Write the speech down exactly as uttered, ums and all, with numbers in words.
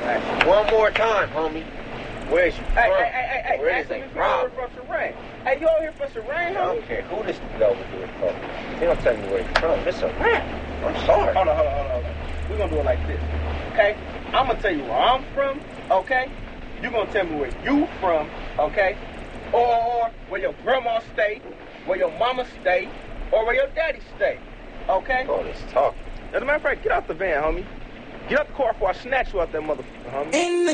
Ask you one more time, homie. Where's you from? Hey, hey, hey, hey, Where hey. is they Ask me if you're from? from Serene. Hey, you over here from Serene, I homie? don't care who this over here from. They don't tell me where you're from. It's a rap. I'm sorry. Hold on, hold on, hold on, hold on. We're gonna do it like this, okay? I'm gonna tell you where I'm from, okay? You're gonna tell me where you from, okay? Or where your grandma stay, where your mama stay, or where your daddy stay, okay? All this talking. As a matter of fact, get out the van, homie. Get out the car before I snatch you out that motherfucker, homie. In the